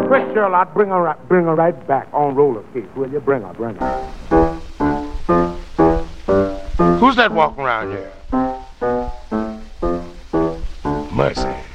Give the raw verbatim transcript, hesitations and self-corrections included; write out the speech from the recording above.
Quick, Sherlock, bring her, right, bring her right back on roller skates, will you? Bring her, bring her. Who's that walking around here? Mercy.